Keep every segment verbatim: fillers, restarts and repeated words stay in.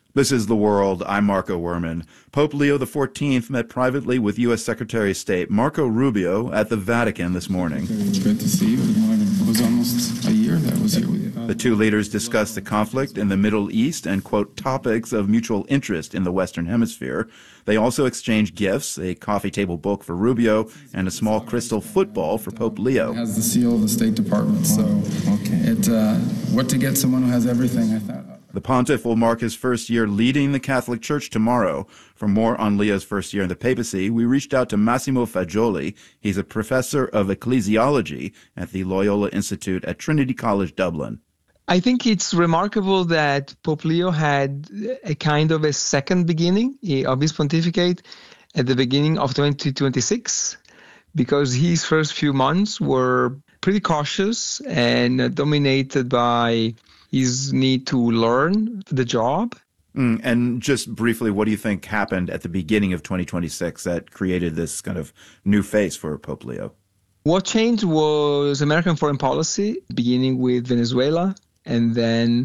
This is The World. I'm Marco Werman. Pope Leo the fourteenth met privately with U S Secretary of State Marco Rubio at the Vatican this morning. It's good to see you. It was almost a year that I was here with you. The two leaders discussed the conflict in the Middle East and, quote, topics of mutual interest in the Western Hemisphere. They also exchanged gifts, a coffee table book for Rubio and a small crystal football for Pope Leo. It has the seal of the State Department, so okay. it uh, what to get someone who has everything, I thought. The pontiff will mark his first year leading the Catholic Church tomorrow. For more on Leo's first year in the papacy, we reached out to Massimo Fagioli. He's a professor of ecclesiology at the Loyola Institute at Trinity College, Dublin. I think it's remarkable that Pope Leo had a kind of a second beginning of his pontificate at the beginning of twenty twenty-six, because his first few months were pretty cautious and dominated by his need to learn the job. Mm, and just briefly, what do you think happened at the beginning of twenty twenty-six that created this kind of new face for Pope Leo? What changed was American foreign policy, beginning with Venezuela, and then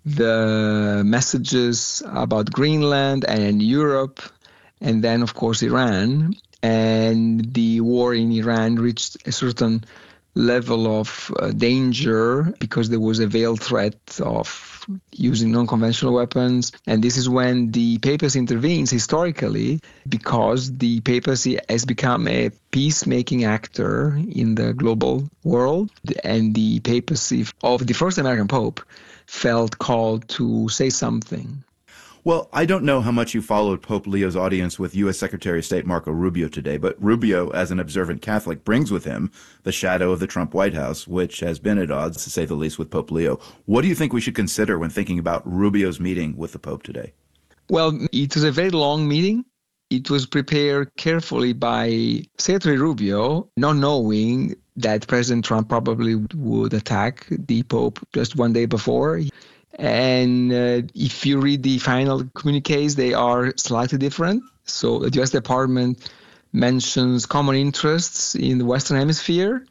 the messages about Greenland and Europe, and then, of course, Iran. And the war in Iran reached a certain level of uh, danger because there was a veiled threat of using non-conventional weapons. And this is when the papacy intervenes historically, because the papacy has become a peacemaking actor in the global world. And the papacy of the first American pope felt called to say something. Well, I don't know how much you followed Pope Leo's audience with U S Secretary of State Marco Rubio today, but Rubio, as an observant Catholic, brings with him the shadow of the Trump White House, which has been at odds, to say the least, with Pope Leo. What do you think we should consider when thinking about Rubio's meeting with the Pope today? Well, it was a very long meeting. It was prepared carefully by Secretary Rubio, not knowing that President Trump probably would attack the Pope just one day before. And uh, if you read the final communiques, they are slightly different. So the U S Department mentions common interests in the Western Hemisphere,